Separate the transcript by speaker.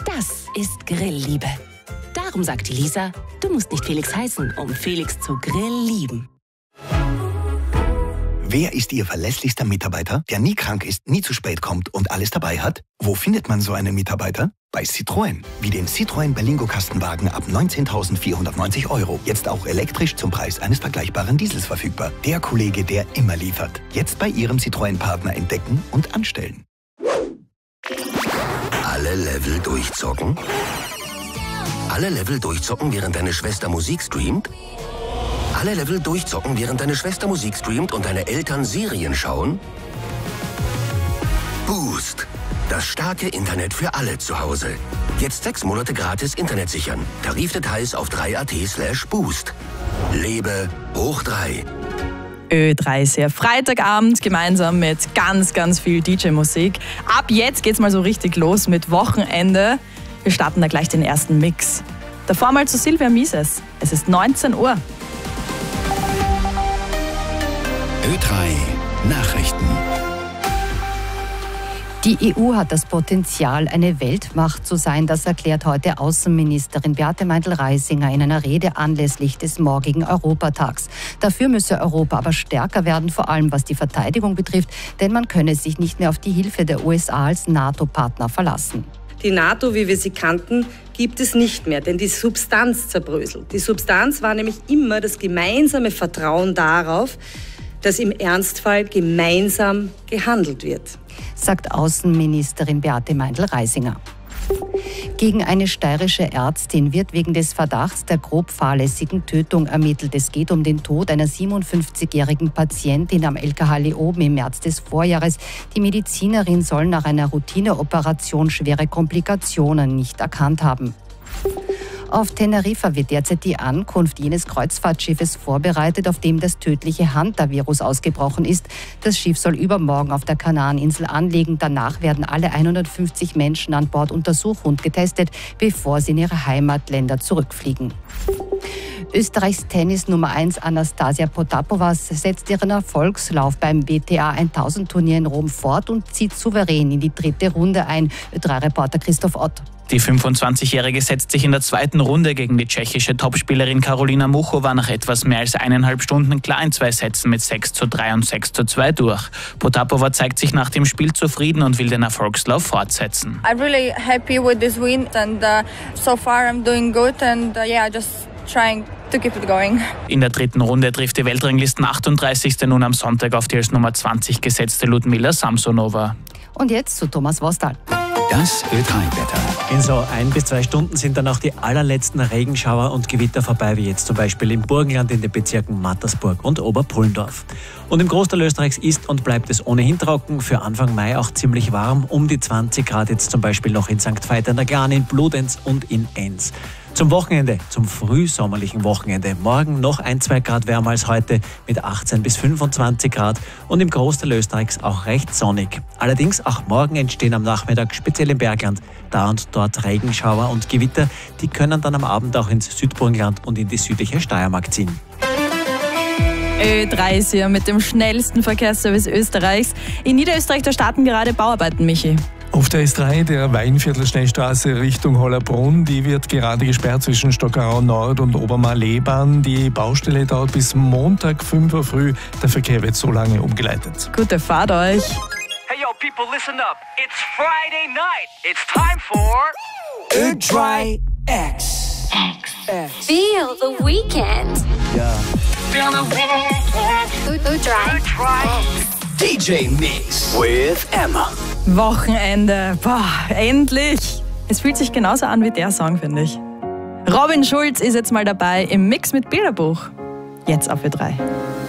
Speaker 1: Das ist Grillliebe. Darum sagt die Lisa, du musst nicht Felix heißen, um Felix zu Grill lieben.
Speaker 2: Wer ist Ihr verlässlichster Mitarbeiter, der nie krank ist, nie zu spät kommt und alles dabei hat? Wo findet man so einen Mitarbeiter? Bei Citroën. Wie den Citroën Berlingo Kastenwagen ab 19.490 €. Jetzt auch elektrisch zum Preis eines vergleichbaren Diesels verfügbar. Der Kollege, der immer liefert. Jetzt bei Ihrem Citroën-Partner entdecken und anstellen.
Speaker 3: Alle Level durchzocken? Alle Level durchzocken, während deine Schwester Musik streamt? Alle Level durchzocken, während deine Schwester Musik streamt und deine Eltern Serien schauen? Boost. Das starke Internet für alle zu Hause. Jetzt 6 Monate gratis Internet sichern. Tarifdetails auf 3.at/boost. Lebe hoch 3.
Speaker 4: Ö3 ist hier Freitagabend gemeinsam mit ganz, ganz viel DJ-Musik. Ab jetzt geht's mal so richtig los mit Wochenende. Wir starten da gleich den ersten Mix. Davor mal zu Silvia Mises. Es ist 19 Uhr.
Speaker 5: Ö3 Nachrichten.
Speaker 6: Die EU hat das Potenzial, eine Weltmacht zu sein. Das erklärt heute Außenministerin Beate Meindl-Reisinger in einer Rede anlässlich des morgigen Europatags. Dafür müsse Europa aber stärker werden, vor allem was die Verteidigung betrifft, denn man könne sich nicht mehr auf die Hilfe der USA als NATO-Partner verlassen.
Speaker 7: Die NATO, wie wir sie kannten, gibt es nicht mehr, denn die Substanz zerbröselt. Die Substanz war nämlich immer das gemeinsame Vertrauen darauf, dass im Ernstfall gemeinsam gehandelt wird,
Speaker 6: sagt Außenministerin Beate Meindl-Reisinger. Gegen eine steirische Ärztin wird wegen des Verdachts der grob fahrlässigen Tötung ermittelt. Es geht um den Tod einer 57-jährigen Patientin am LKH Leoben im März des Vorjahres. Die Medizinerin soll nach einer Routineoperation schwere Komplikationen nicht erkannt haben. Auf Teneriffa wird derzeit die Ankunft jenes Kreuzfahrtschiffes vorbereitet, auf dem das tödliche Hanta-Virus ausgebrochen ist. Das Schiff soll übermorgen auf der Kanareninsel anlegen. Danach werden alle 150 Menschen an Bord untersucht und getestet, bevor sie in ihre Heimatländer zurückfliegen. Österreichs Tennis Nummer 1 Anastasia Potapova setzt ihren Erfolgslauf beim WTA 1000 Turnier in Rom fort und zieht souverän in die 3. Runde ein. Ö3-Reporter Christoph Ott.
Speaker 8: Die 25-Jährige setzt sich in der 2. Runde gegen die tschechische Topspielerin Karolina Muchova nach etwas mehr als 1,5 Stunden klar in 2 Sätzen mit 6:3 und 6:2 durch. Potapova zeigt sich nach dem Spiel zufrieden und will den Erfolgslauf fortsetzen.
Speaker 9: I'm really happy with this win and so far I'm doing good and just trying to keep it going.
Speaker 8: In der 3. Runde trifft die Weltranglisten 38. nun am Sonntag auf die als Nummer 20 gesetzte Ludmila Samsonova.
Speaker 6: Und jetzt zu Thomas Wostal.
Speaker 5: Das Ö3-Wetter.
Speaker 10: In so 1 bis 2 Stunden sind dann auch die allerletzten Regenschauer und Gewitter vorbei, wie jetzt zum Beispiel im Burgenland in den Bezirken Mattersburg und Oberpullendorf. Und im Großteil Österreichs ist und bleibt es ohnehin trocken, für Anfang Mai auch ziemlich warm, um die 20 Grad jetzt zum Beispiel noch in St. Veit an der Glan, in Bludenz und in Enns. Zum Wochenende, zum frühsommerlichen Wochenende, morgen noch 1-2 Grad wärmer als heute mit 18 bis 25 Grad und im Großteil Österreichs auch recht sonnig. Allerdings auch morgen entstehen am Nachmittag speziell im Bergland da und dort Regenschauer und Gewitter, die können dann am Abend auch ins Südburgenland und in die südliche Steiermark ziehen.
Speaker 4: Ö3 ist hier mit dem schnellsten Verkehrsservice Österreichs. In Niederösterreich, da starten gerade Bauarbeiten, Michi.
Speaker 11: Auf der S3 der Weinviertel-Schnellstraße Richtung Hollerbrunn, die wird gerade gesperrt zwischen Stockerau Nord und Obermar-Lehbahn. Die Baustelle dauert bis Montag 5 Uhr früh. Der Verkehr wird so lange umgeleitet.
Speaker 4: Gute Fahrt euch.
Speaker 12: Hey yo, people, listen up. It's Friday night. It's time for Ö3 X.
Speaker 13: Feel the weekend.
Speaker 12: Yeah.
Speaker 13: Feel the weekend. Ö3 X.
Speaker 12: DJ Mix with Emma.
Speaker 4: Wochenende. Boah, endlich. Es fühlt sich genauso an wie der Song, finde ich. Robin Schulz ist jetzt mal dabei im Mix mit Bilderbuch. Jetzt auf Ö3.